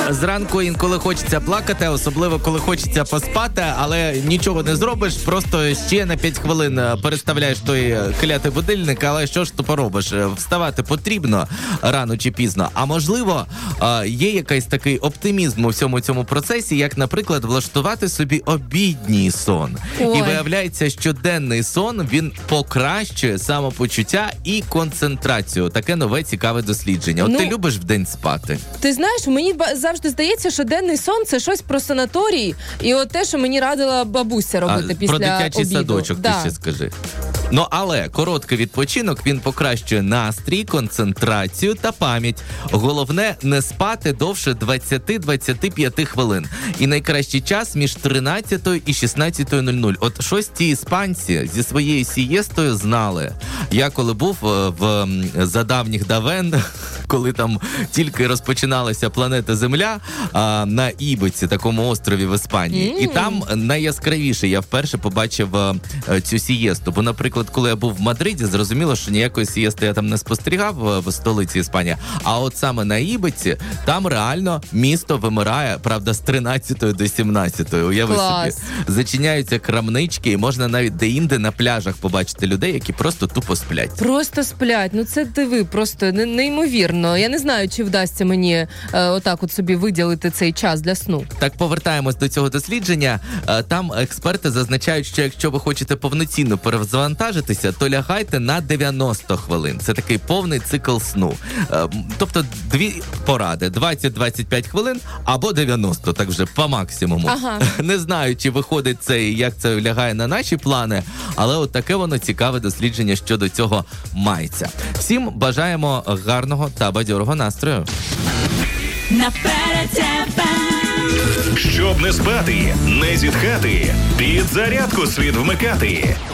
Зранку інколи хочеться плакати, особливо коли хочеться поспати, але нічого не зробиш, просто ще на 5 хвилин переставляєш той клятий будильник, але що ж то поробиш? Вставати потрібно рано чи пізно. А можливо, є якийсь такий оптимізм у всьому цьому процесі, як, наприклад, влаштувати собі обідній сон. Ой. І виявляється, що денний сон, він покращує самопочуття і концентрацію. Таке нове цікаве дослідження. От ти любиш вдень спати? Ти знаєш, мені завжди здається, що денний сон – це щось про санаторій, і от те, що мені радила бабуся робити після обіду. Про дитячий садочок ти ще скажи. Ну, але короткий відпочинок, він покращує настрій, концентрацію та пам'ять. Головне, не спати довше 20-25 хвилин. І найкращий час між 13 і 16:00. От щось ті іспанці зі своєю сієстою знали. Я коли був за давніх давен, коли там тільки розпочиналася планета Земля, на Ібиці, такому острові в Іспанії. І там найяскравіше я вперше побачив цю сієсту. Бо, наприклад, коли я був в Мадриді, зрозуміло, що ніякої сієсти я там не спостерігав в столиці Іспанії. А от саме на Ібиці, там реально місто вимирає, правда, з 13 до 17. Уяви собі. Зачиняються крамнички, і можна навіть де-інде на пляжах побачити людей, які просто тупо сплять. Просто сплять. Ну це диви, просто неймовірно. Я не знаю, чи вдасться мені отак от собі виділити цей час для сну. Так, повертаємось до цього дослідження. Там експерти зазначають, що якщо ви хочете повноцінно перезавантажитися, то лягайте на 90 хвилин. Це такий повний цикл сну. Тобто дві поради. 20-25 хвилин або 90, так вже по максимуму. Ага. Не знаю, чи виходить це і як це лягає на наші плани, але от таке воно цікаве дослідження щодо цього мається. Всім бажаємо гарного та бадьорого настрою. Щоб не спати, не зітхати, підзарядку світ вмикати.